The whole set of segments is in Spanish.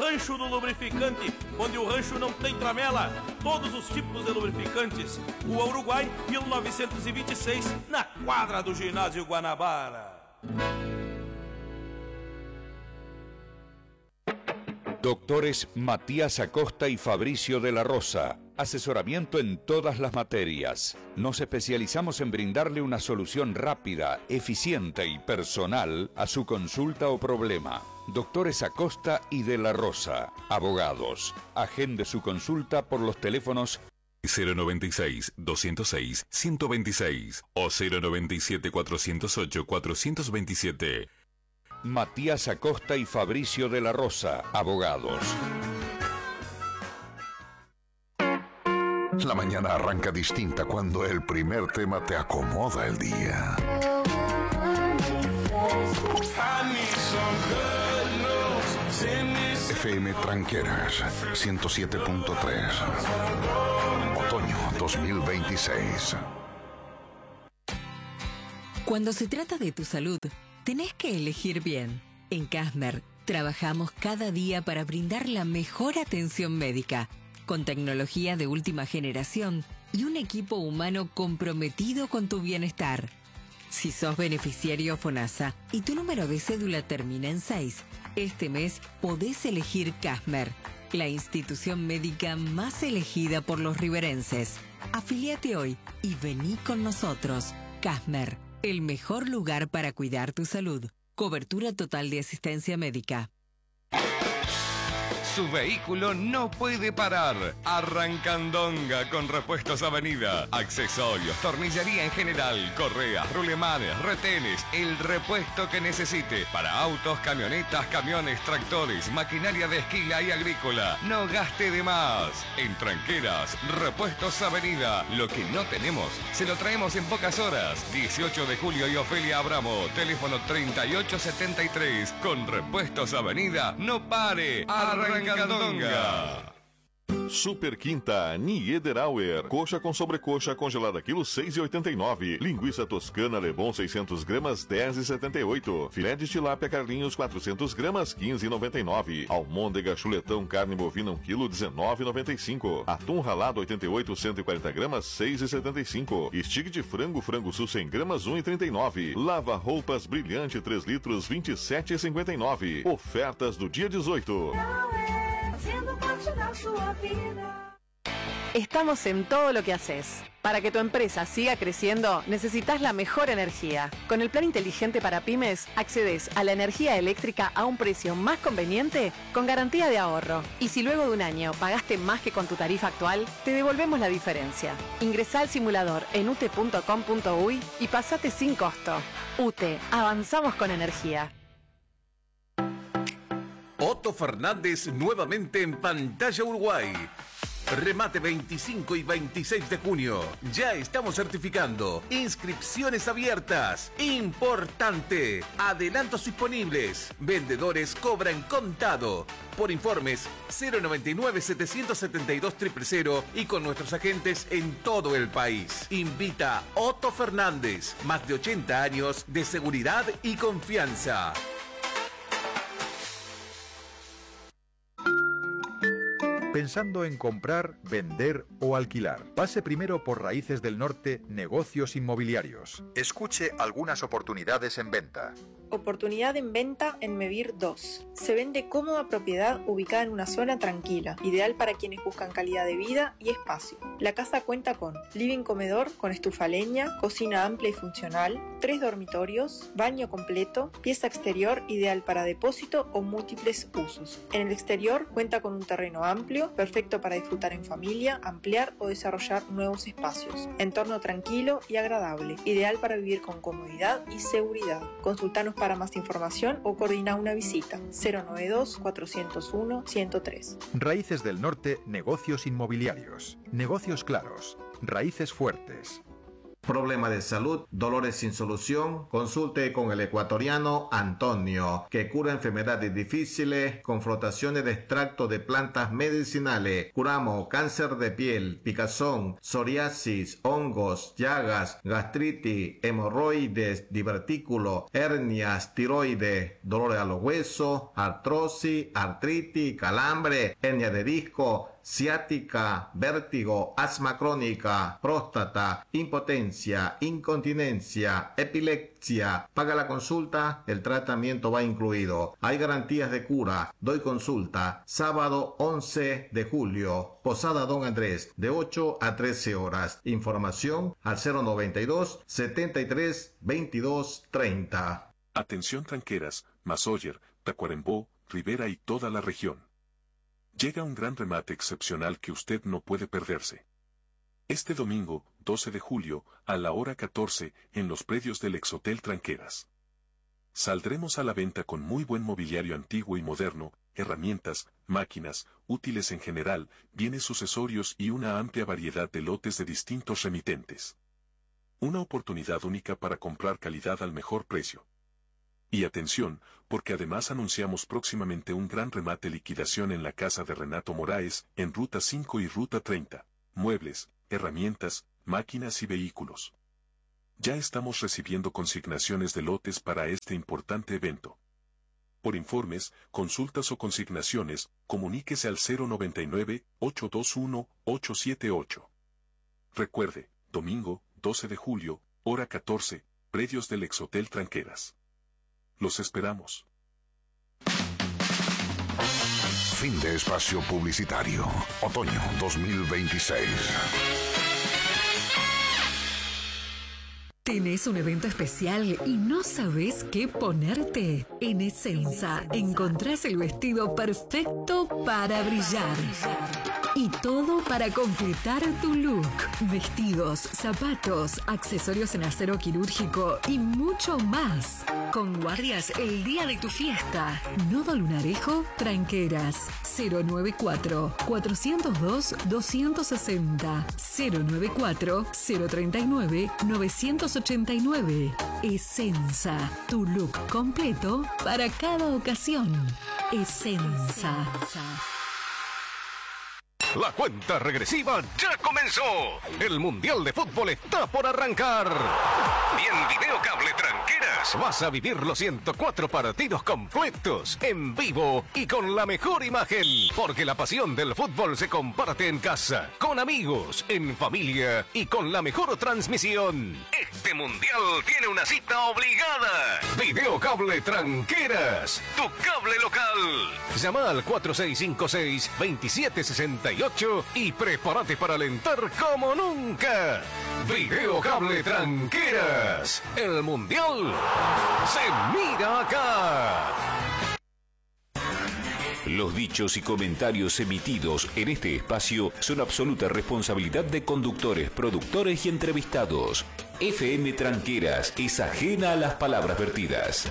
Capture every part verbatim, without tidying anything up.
Rancho do Lubrificante, onde o rancho não tem tramela. Todos os tipos de lubrificantes. Rua Uruguai, mil novecentos e vinte e seis, na quadra do Ginásio Guanabara. Doctores Matías Acosta y Fabricio de la Rosa. Asesoramiento en todas las materias. Nos especializamos en brindarle una solución rápida, eficiente y personal a su consulta o problema. Doctores Acosta y de la Rosa. Abogados. Agende su consulta por los teléfonos cero noventa y seis, doscientos seis, ciento veintiséis o cero noventa y siete, cuatrocientos ocho, cuatrocientos veintisiete. Matías Acosta y Fabricio de la Rosa, abogados. La mañana arranca distinta cuando el primer tema te acomoda el día. F M Tranqueras ciento siete punto tres. Otoño dos mil veintiséis. Cuando se trata de tu salud, tenés que elegir bien. En Casmer, trabajamos cada día para brindar la mejor atención médica, con tecnología de última generación y un equipo humano comprometido con tu bienestar. Si sos beneficiario FONASA y tu número de cédula termina en seis, este mes podés elegir Casmer, la institución médica más elegida por los riverenses. Afiliate hoy y vení con nosotros. Casmer, el mejor lugar para cuidar tu salud. Cobertura total de asistencia médica. Su vehículo no puede parar. Arrancandonga con Repuestos Avenida. Accesorios, tornillería en general, correas, rulemanes, retenes, el repuesto que necesite. Para autos, camionetas, camiones, tractores, maquinaria de esquila y agrícola. No gaste de más. En Tranqueras, Repuestos Avenida. Lo que no tenemos, se lo traemos en pocas horas. dieciocho de julio y Ofelia Abramo. Teléfono treinta y ocho setenta y tres. Con Repuestos Avenida, no pare. Arrancandonga. Super Quinta Niederauer. Coxa com sobrecoxa congelada quilo seis e oitenta e nove. Linguiça toscana Lebon seiscentos gramas dez e setenta e oito. Filé de tilápia Carlinhos quatrocentos gramas quinze e noventa e nove. Almôndega chuletão carne bovina um quilo dezenove e noventa e cinco. Atum ralado oitenta e oito cento e quarenta gramas seis e setenta e cinco. Estig de frango frango sul cem gramas um e trinta e nove. Lava roupas brilhante três litros vinte e sete e cinquenta e nove. Ofertas do dia dezoito. Estamos en todo lo que haces. Para que tu empresa siga creciendo, necesitas la mejor energía. Con el plan inteligente para pymes, accedes a la energía eléctrica a un precio más conveniente con garantía de ahorro. Y si luego de un año pagaste más que con tu tarifa actual, te devolvemos la diferencia. Ingresá al simulador en ute punto com punto uy y pasate sin costo. UTE, avanzamos con energía. Otto Fernández nuevamente en pantalla Uruguay. Remate veinticinco y veintiséis de junio. Ya estamos certificando. Inscripciones abiertas. Importante. Adelantos disponibles. Vendedores cobran contado. Por informes cero noventa y nueve, setecientos setenta y dos, cero cero cero y con nuestros agentes en todo el país. Invita Otto Fernández. Más de ochenta años de seguridad y confianza. Pensando en comprar, vender o alquilar. Pase primero por Raíces del Norte, Negocios Inmobiliarios. Escuche algunas oportunidades en venta. Oportunidad en venta en Mevir dos. Se vende cómoda propiedad ubicada en una zona tranquila, ideal para quienes buscan calidad de vida y espacio. La casa cuenta con living comedor con estufa a leña, cocina amplia y funcional, tres dormitorios, baño completo, pieza exterior ideal para depósito o múltiples usos. En el exterior cuenta con un terreno amplio, perfecto para disfrutar en familia, ampliar o desarrollar nuevos espacios. Entorno tranquilo y agradable, ideal para vivir con comodidad y seguridad. Consultanos para más información o coordina una visita. cero noventa y dos, cuatrocientos uno, ciento tres. Raíces del Norte, Negocios Inmobiliarios. Negocios claros. Raíces fuertes. Problema de salud, dolores sin solución, consulte con el ecuatoriano Antonio, que cura enfermedades difíciles con frotaciones de extracto de plantas medicinales. Curamos cáncer de piel, picazón, psoriasis, hongos, llagas, gastritis, hemorroides, divertículo, hernias, tiroides, dolores a los huesos, artrosis, artritis, calambre, hernia de disco, ciática, vértigo, asma crónica, próstata, impotencia, incontinencia, epilepsia. Paga la consulta, el tratamiento va incluido. Hay garantías de cura. Doy consulta. Sábado once de julio. Posada Don Andrés, de ocho a trece horas. Información al cero noventa y dos, setenta y tres, veintidós, treinta. Atención tranqueras, Mazoyer, Tacuarembó, Rivera y toda la región. Llega un gran remate excepcional que usted no puede perderse. Este domingo, doce de julio, a la hora catorce, en los predios del Exhotel Tranqueras. Saldremos a la venta con muy buen mobiliario antiguo y moderno, herramientas, máquinas, útiles en general, bienes sucesorios y una amplia variedad de lotes de distintos remitentes. Una oportunidad única para comprar calidad al mejor precio. Y atención, porque además anunciamos próximamente un gran remate liquidación en la casa de Renato Moraes, en Ruta cinco y Ruta treinta. Muebles, herramientas, máquinas y vehículos. Ya estamos recibiendo consignaciones de lotes para este importante evento. Por informes, consultas o consignaciones, comuníquese al cero noventa y nueve, ocho dos uno, ocho siete ocho. Recuerde, domingo, doce de julio, hora catorce, predios del Exhotel Tranqueras. Los esperamos. Fin de espacio publicitario. Otoño dos mil veintiséis. ¿Tenés un evento especial y no sabés qué ponerte? En Essenza encontrás el vestido perfecto para brillar. Y todo para completar tu look. Vestidos, zapatos, accesorios en acero quirúrgico y mucho más. Con guardias el día de tu fiesta. Nodo Lunarejo, Tranqueras. cero noventa y cuatro, cuatrocientos dos, doscientos sesenta. cero noventa y cuatro, cero treinta y nueve, novecientos ochenta y nueve. Essenza, tu look completo para cada ocasión. Essenza. La cuenta regresiva ya comenzó. El Mundial de Fútbol está por arrancar. Y en Video Cable Tranqueras vas a vivir los ciento cuatro partidos completos, en vivo y con la mejor imagen. Porque la pasión del fútbol se comparte en casa, con amigos, en familia y con la mejor transmisión. Este Mundial tiene una cita obligada. Video Cable Tranqueras, tu cable local. Llama al cuatro seis cinco seis, dos siete seis ocho y prepárate para alentar como nunca. Video Cable Tranqueras. El Mundial se mira acá. Los dichos y comentarios emitidos en este espacio son absoluta responsabilidad de conductores, productores y entrevistados. F M Tranqueras es ajena a las palabras vertidas.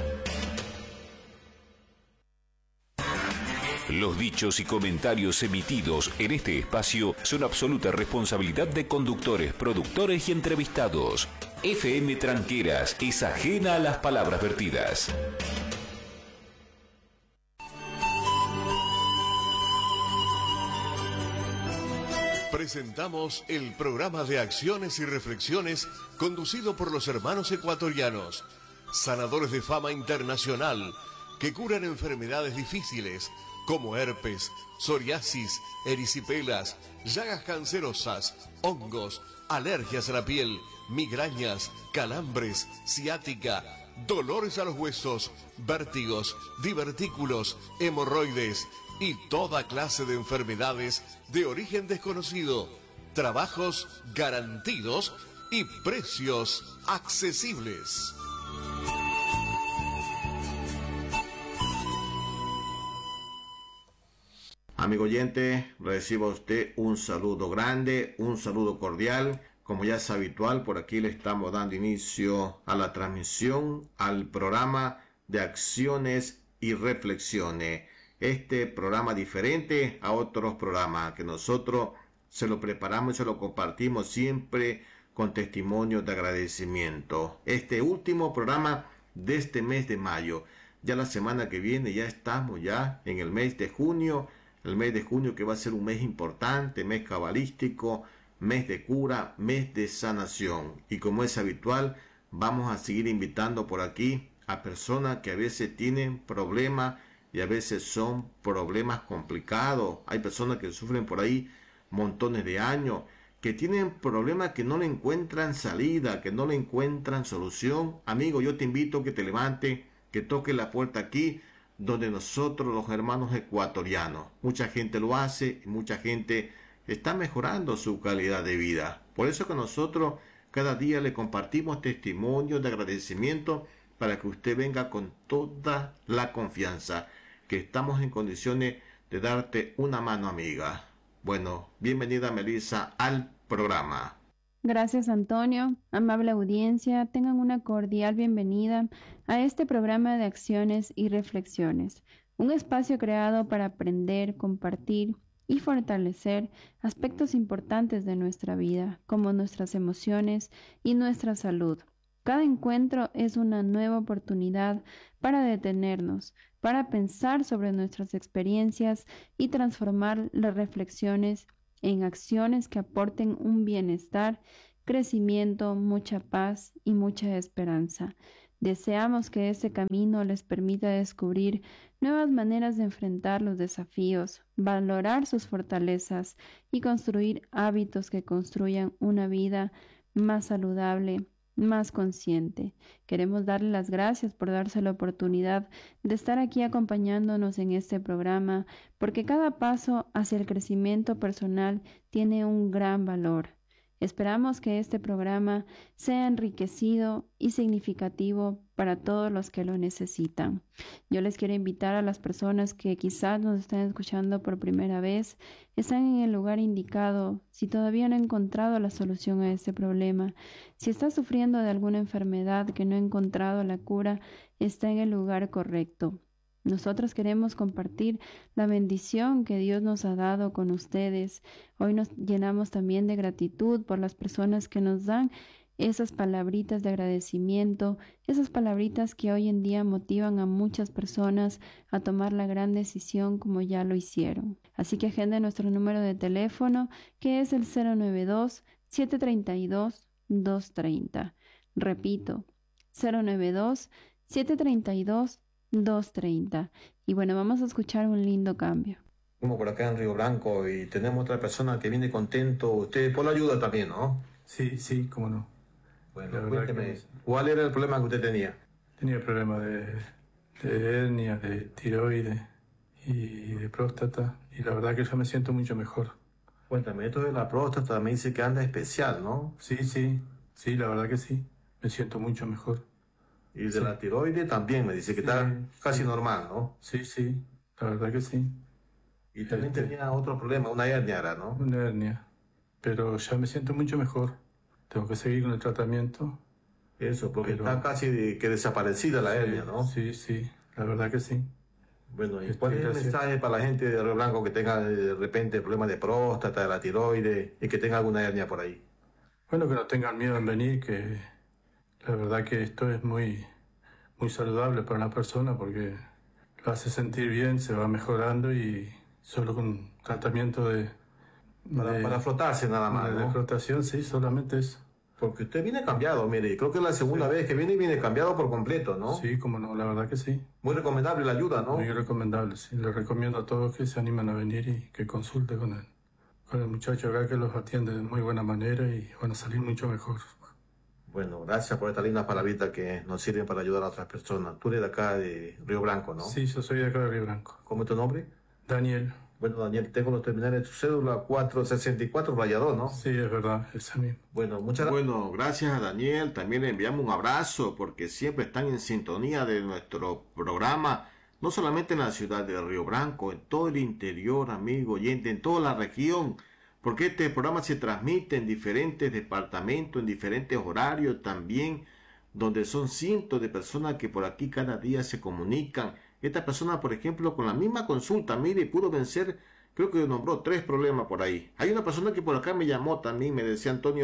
Los dichos y comentarios emitidos en este espacio son absoluta responsabilidad de conductores, productores y entrevistados. F M Tranqueras es ajena a las palabras vertidas. Presentamos el programa de acciones y reflexiones conducido por los hermanos ecuatorianos, sanadores de fama internacional, que curan enfermedades difíciles como herpes, psoriasis, erisipelas, llagas cancerosas, hongos, alergias a la piel, migrañas, calambres, ciática, dolores a los huesos, vértigos, divertículos, hemorroides y toda clase de enfermedades de origen desconocido. Trabajos garantidos y precios accesibles. Amigo oyente, reciba usted un saludo grande, un saludo cordial. Como ya es habitual, por aquí le estamos dando inicio a la transmisión, al programa de acciones y reflexiones. Este programa diferente a otros programas que nosotros se lo preparamos y se lo compartimos siempre con testimonios de agradecimiento. Este último programa de este mes de mayo. Ya la semana que viene ya estamos ya en el mes de junio, el mes de junio que va a ser un mes importante, mes cabalístico, mes de cura, mes de sanación. Y como es habitual, vamos a seguir invitando por aquí a personas que a veces tienen problemas y a veces son problemas complicados. Hay personas que sufren por ahí montones de años, que tienen problemas que no le encuentran salida, que no le encuentran solución. Amigo, yo te invito a que te levantes, que toques la puerta aquí, donde nosotros los hermanos ecuatorianos, mucha gente lo hace, y mucha gente está mejorando su calidad de vida. Por eso que nosotros cada día le compartimos testimonios de agradecimiento para que usted venga con toda la confianza, que estamos en condiciones de darte una mano amiga. Bueno, bienvenida Melissa al programa. Gracias Antonio, amable audiencia, tengan una cordial bienvenida a este programa de acciones y reflexiones, un espacio creado para aprender, compartir y fortalecer aspectos importantes de nuestra vida, como nuestras emociones y nuestra salud. Cada encuentro es una nueva oportunidad para detenernos, para pensar sobre nuestras experiencias y transformar las reflexiones en acciones que aporten un bienestar, crecimiento, mucha paz y mucha esperanza. Deseamos que este camino les permita descubrir nuevas maneras de enfrentar los desafíos, valorar sus fortalezas y construir hábitos que construyan una vida más saludable, más consciente. Queremos darle las gracias por darse la oportunidad de estar aquí acompañándonos en este programa, porque cada paso hacia el crecimiento personal tiene un gran valor. Esperamos que este programa sea enriquecido y significativo para todos los que lo necesitan. Yo les quiero invitar a las personas que quizás nos estén escuchando por primera vez, están en el lugar indicado si todavía no han encontrado la solución a este problema. Si está sufriendo de alguna enfermedad que no ha encontrado la cura, está en el lugar correcto. Nosotros queremos compartir la bendición que Dios nos ha dado con ustedes. Hoy nos llenamos también de gratitud por las personas que nos dan esas palabritas de agradecimiento, esas palabritas que hoy en día motivan a muchas personas a tomar la gran decisión como ya lo hicieron. Así que agende nuestro número de teléfono, que es el cero nueve dos, siete tres dos, dos tres cero. Repito, cero nueve dos, siete tres dos, dos treinta. Y bueno, vamos a escuchar un lindo cambio. Como por acá en Río Blanco y tenemos otra persona que viene contento. Usted por la ayuda también, ¿no? Sí, sí, cómo no. Bueno, cuénteme, ¿cuál era el problema que usted tenía? Tenía problemas de, de hernia, de tiroides y de próstata. Y la verdad que yo me siento mucho mejor. Cuéntame, esto de la próstata me dice que anda especial, ¿no? Sí, sí, sí, la verdad que sí. Me siento mucho mejor. Y de sí. La tiroides también me dice que sí, está casi sí. normal, ¿no? Sí, sí, la verdad que sí. Y también este, tenía otro problema, una hernia, ¿no? Una hernia, pero ya me siento mucho mejor. Tengo que seguir con el tratamiento. Eso, porque pero, está casi de, que desaparecida la sí, hernia, ¿no? Sí, sí, la verdad que sí. Bueno, ¿y cuál es el mensaje para la gente de Río Blanco que tenga de repente problemas de próstata, de la tiroides y que tenga alguna hernia por ahí? Bueno, que no tengan miedo en venir, que la verdad que esto es muy, muy saludable para una persona porque lo hace sentir bien, se va mejorando y solo con tratamiento de... Para, de, para frotarse nada más, de, ¿no? De frotación, sí, solamente eso. Porque usted viene cambiado, mire, creo que es la segunda sí. vez que viene y viene cambiado por completo, ¿no? Sí, como no, la verdad que sí. Muy recomendable la ayuda, ¿no? Muy recomendable, sí. Le recomiendo a todos que se animan a venir y que consulte con él. Con el muchacho acá que los atiende de muy buena manera y van a salir mucho mejor. Bueno, gracias por estas lindas palabritas que nos sirven para ayudar a otras personas. Tú eres de acá de Río Blanco, ¿no? Sí, yo soy de acá de Río Blanco. ¿Cómo es tu nombre? Daniel. Bueno, Daniel, tengo los terminales de tu cédula cuatro sesenta y cuatro rayador, ¿no? Sí, es verdad, esa misma. Bueno, muchas gracias. Bueno, gracias a Daniel. También le enviamos un abrazo porque siempre están en sintonía de nuestro programa, no solamente en la ciudad de Río Blanco, en todo el interior, amigo oyente, en toda la región, porque este programa se transmite en diferentes departamentos, en diferentes horarios también, donde son cientos de personas que por aquí cada día se comunican. Esta persona, por ejemplo, con la misma consulta, mire, pudo vencer, creo que nombró tres problemas por ahí. Hay una persona que por acá me llamó también, me decía, Antonio,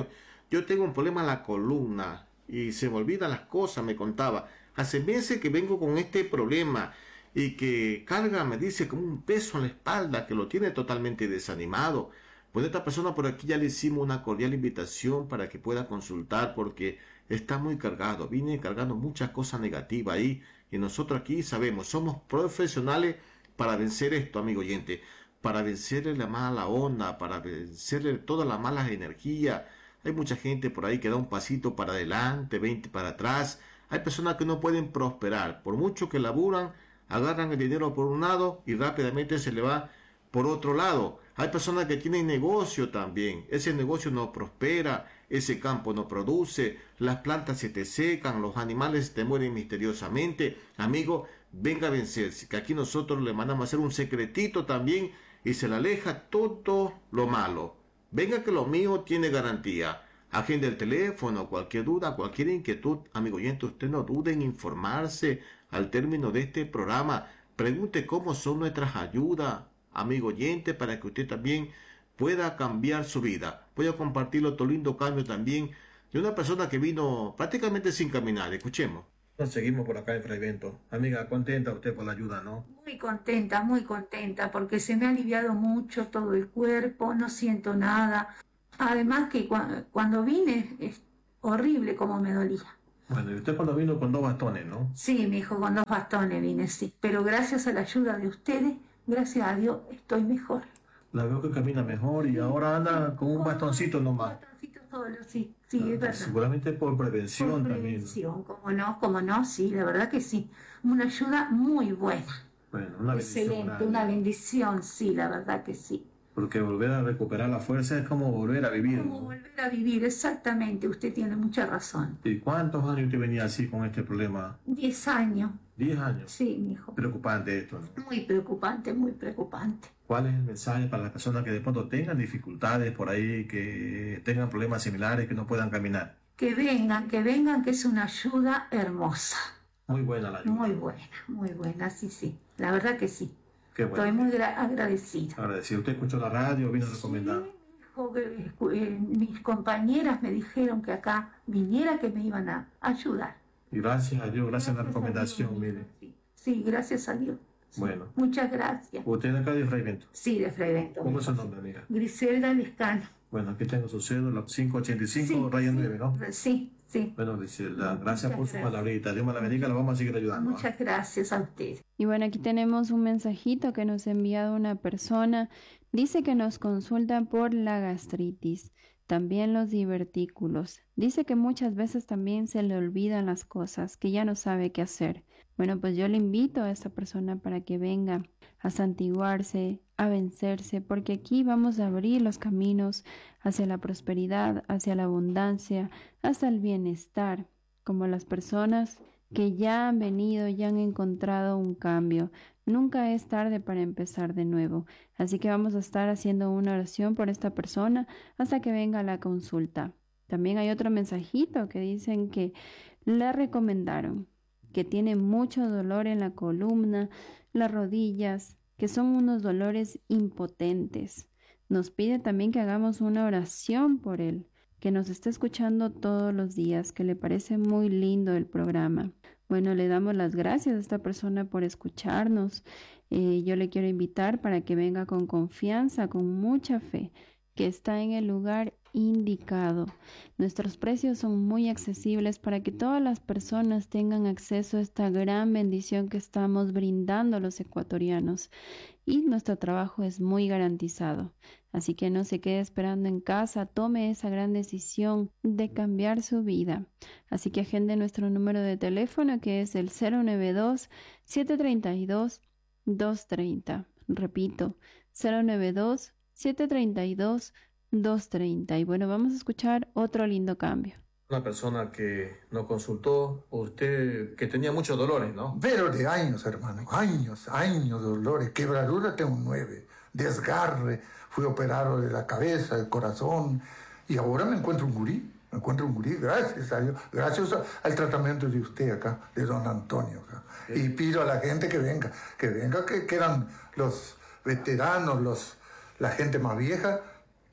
yo tengo un problema en la columna y se me olvidan las cosas, me contaba. Hace meses que vengo con este problema y que carga, me dice, como un peso en la espalda que lo tiene totalmente desanimado. Pues esta persona por aquí ya le hicimos una cordial invitación para que pueda consultar porque está muy cargado, viene cargando muchas cosas negativas ahí y nosotros aquí sabemos, somos profesionales para vencer esto, amigo oyente, para vencerle la mala onda, para vencerle todas las malas energías. Hay mucha gente por ahí que da un pasito para adelante, veinte para atrás. Hay personas que no pueden prosperar, por mucho que laburan, agarran el dinero por un lado y rápidamente se le va por otro lado. Hay personas que tienen negocio también, ese negocio no prospera, ese campo no produce, las plantas se te secan, los animales te mueren misteriosamente. Amigo, venga a vencerse, que aquí nosotros le mandamos a hacer un secretito también y se le aleja todo lo malo. Venga que lo mío tiene garantía. Agenda el teléfono, cualquier duda, cualquier inquietud, amigo oyente, usted no dude en informarse al término de este programa. Pregunte cómo son nuestras ayudas, amigo oyente, para que usted también pueda cambiar su vida. Voy a compartir otro lindo cambio también de una persona que vino prácticamente sin caminar. Escuchemos. Nos seguimos por acá en Fray Bento. Amiga, contenta usted por la ayuda, ¿no? Muy contenta, muy contenta, porque se me ha aliviado mucho todo el cuerpo, no siento nada. Además que cu- cuando vine es horrible como me dolía. Bueno, y usted cuando vino con dos bastones, ¿no? Sí, mi hijo, con dos bastones vine, sí. Pero gracias a la ayuda de ustedes, gracias a Dios, estoy mejor. La veo que camina mejor y ahora anda con un bastoncito nomás. Un bastoncito solo, sí, sí, es verdad. Seguramente por prevención, Por también. prevención, como no, como no, sí, la verdad que sí. Una ayuda muy buena. Bueno, una bendición Excelente, grande. una bendición, sí, la verdad que sí. Porque volver a recuperar la fuerza es como volver a vivir, Como ¿no? volver a vivir, exactamente, usted tiene mucha razón. ¿Y cuántos años usted venía así con este problema? Diez años, Diez años. sí, mi hijo. Preocupante esto, ¿no? Muy preocupante, muy preocupante. ¿Cuál es el mensaje para las personas que de pronto tengan dificultades por ahí, que tengan problemas similares, que no puedan caminar? Que vengan, que vengan, que es una ayuda hermosa. Muy buena la ayuda. Muy buena, muy buena, sí, sí. La verdad que sí. Qué bueno. Estoy muy gra- agradecida. Agradecido. ¿Usted escuchó la radio, vino recomendado? Dijo que, eh, mis compañeras me dijeron que acá viniera, que me iban a ayudar. Y gracias a Dios, gracias a la recomendación, mire. Sí, gracias a Dios. Bueno. Muchas gracias. ¿Usted de acá de Fray Bento? Sí, de Fray Bento. ¿Cómo es su nombre, amiga? Griselda Lescano. Bueno, aquí tengo su cédula, cinco ochenta y cinco, Sí, raya nueve, ¿no? Sí, sí. Bueno, Griselda, gracias Muchas por su gracias. palabrita. Dios me la bendiga, la vamos a seguir ayudando. Muchas gracias a ustedes. Y bueno, aquí tenemos un mensajito que nos ha enviado una persona. Dice que nos consulta por la gastritis, también los divertículos. Dice que muchas veces también se le olvidan las cosas, que ya no sabe qué hacer. Bueno, pues yo le invito a esta persona para que venga a santiguarse, a vencerse, porque aquí vamos a abrir los caminos hacia la prosperidad, hacia la abundancia, hasta el bienestar, como las personas que ya han venido, ya han encontrado un cambio. Nunca es tarde para empezar de nuevo. Así que vamos a estar haciendo una oración por esta persona hasta que venga la consulta. También hay otro mensajito que dicen que le recomendaron, que tiene mucho dolor en la columna, las rodillas, que son unos dolores impotentes. Nos pide también que hagamos una oración por él, que nos está escuchando todos los días, que le parece muy lindo el programa. Bueno, le damos las gracias a esta persona por escucharnos. Eh, yo le quiero invitar para que venga con confianza, con mucha fe, que está en el lugar indicado. Nuestros precios son muy accesibles para que todas las personas tengan acceso a esta gran bendición que estamos brindando a los ecuatorianos. Y nuestro trabajo es muy garantizado. Así que no se quede esperando en casa, tome esa gran decisión de cambiar su vida. Así que agende nuestro número de teléfono, que es el cero nueve dos, siete tres dos, dos tres cero. Repito, cero nueve dos, siete tres dos, dos tres cero. Y bueno, vamos a escuchar otro lindo cambio. Una persona que nos consultó, usted que tenía muchos dolores, ¿no? Pero de años, hermano, años, años de dolores. Quebradura tengo nueve, desgarre, fui operado de la cabeza, del corazón, y ahora me encuentro un gurí, me encuentro un gurí, gracias a Dios, gracias a- al tratamiento de usted acá, de don Antonio acá. Y pido a la gente que venga, que venga, que quedan los veteranos, los, la gente más vieja,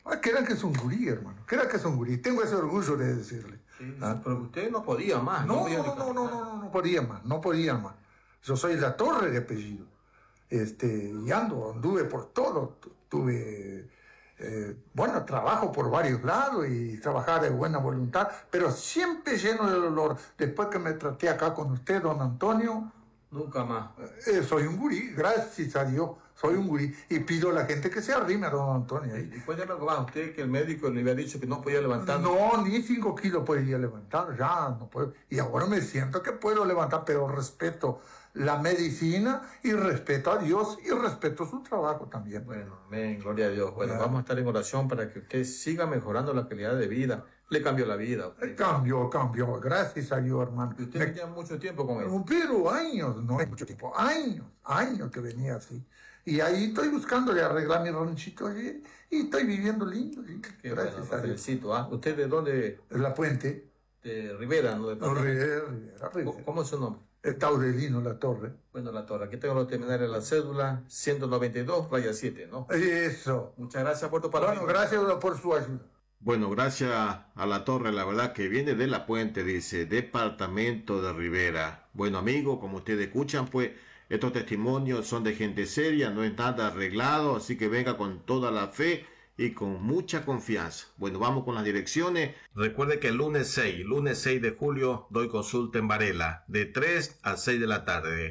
Ah, crean que es un gurí, hermano. Crean que es un gurí. Tengo ese orgullo de decirle. Sí, ¿ah? Pero usted no podía más. No, no, no, no, no, no, no, no podía más. No podía más. Yo soy La Torre de apellido. Este, y ando, anduve por todo. Tuve, eh, bueno, trabajo por varios lados y trabajar de buena voluntad, pero siempre lleno de dolor. Después que me traté acá con usted, don Antonio. Nunca más. Eh, soy un gurí, gracias a Dios. Soy un gurí y pido a la gente que se arrime a don Antonio. ¿Y puede algo más? ¿Usted que el médico le había dicho que no podía levantar? No, ni cinco kilos podía levantar, ya no puedo. Y ahora me siento que puedo levantar, pero respeto la medicina y respeto a Dios y respeto su trabajo también. Bueno, amén, gloria a Dios. Bueno, ya. Vamos a estar en oración para que usted siga mejorando la calidad de vida. Le cambió la vida. Okay. Cambió, cambió. Gracias a Dios, hermano. ¿Y usted me... tenía mucho tiempo con él? Pero años, no es mucho tiempo, años, años que venía así. Y ahí estoy buscándole arreglar mi ranchito y, y estoy viviendo lindo. ¿Sí? Qué gracias bueno, a Dios. Felicito. ¿Ah? ¿Usted de dónde? De La Puente. De Rivera, ¿no? De no, Rivera, Rivera, Rivera. ¿Cómo es su nombre? Taurelino La Torre. Bueno, La Torre. Aquí tengo los terminales de la cédula ciento noventa y dos, raya siete, ¿no? Eso. Muchas gracias por tu palabra. Bueno, gracias por su ayuda. Bueno, gracias a La Torre, la verdad que viene de La Puente, dice, departamento de Rivera. Bueno, amigo, como ustedes escuchan, pues, estos testimonios son de gente seria, no es nada arreglado, así que venga con toda la fe y con mucha confianza. Bueno, vamos con las direcciones. Recuerde que el lunes seis, lunes seis de julio, doy consulta en Varela, de tres a seis de la tarde.